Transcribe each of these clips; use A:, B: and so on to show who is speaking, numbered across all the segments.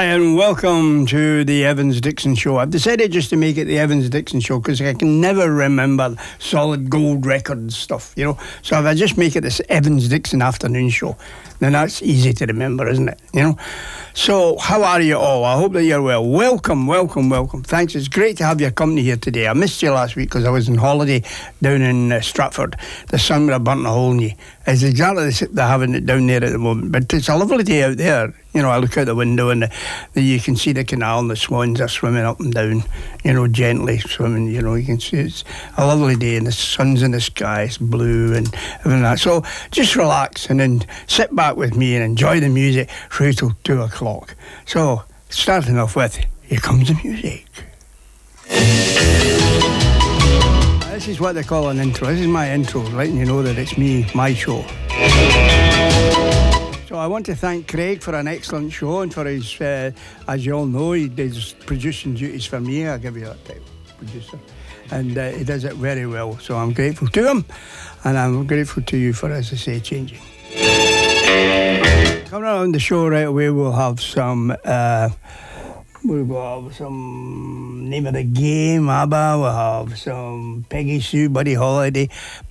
A: Hi, and welcome to the Evans Dixon Show. I've decided just to make it the Evans Dixon Show because I can never remember Solid Gold Records stuff, you know. So if I just make it this Evans Dixon afternoon show, then that's easy to remember, isn't it? You know. So how are you all? I hope that you're well. Welcome. Thanks. It's great to have your company here today. I missed you last week because I was on holiday down in Stratford. The sun would have burnt a hole in you. It's exactly they're having it down there at the moment, but it's a lovely day out there. You know, I look out the window and you can see the canal and the swans are swimming up and down, you know, gently swimming. You know, you can see it's a lovely day and the sun's in the sky, it's blue and everything like that. So just relax and then sit back with me and enjoy the music through till 2 o'clock. So starting off with, here comes the music. This is what they call an intro. This is my intro, letting you know that it's me, my show. So I want to thank Craig for an excellent show and for his, as you all know, he does producing duties for me. I'll give you that title, producer. And he does it very well. So I'm grateful to him and I'm grateful to you for, as I say, changing. Coming on the show right away, we'll have some Name of the Game, ABBA, we'll have some Peggy Sue, Buddy Holly,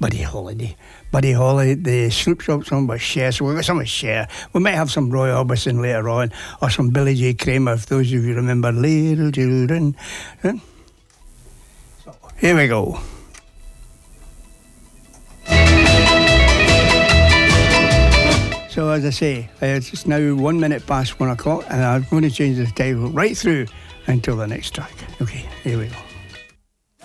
A: the Sloop Shop song by Cher, so we've got some of Cher. We might have some Roy Orbison later on, or some Billy J. Kramer, if those of you remember Little Children. So, here we go. So as I say, it's just now 1 minute past 1 o'clock and I'm going to change the title right through until the next track. Okay, here we go.